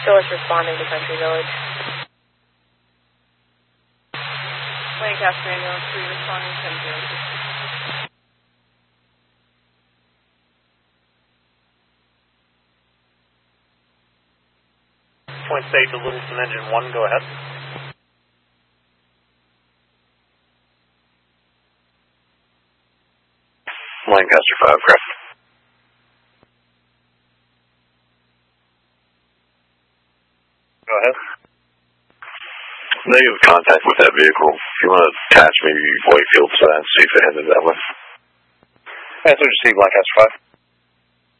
Still is responding to Country Village. Lancaster ambulance 3 responding to 10-0. Point state to Littleton engine 1, go ahead. Lancaster 5, correct. Go ahead. Negative contact with that vehicle. If you want to attach maybe Whitefield side, see if it headed that way. Answer received, Lancaster 5.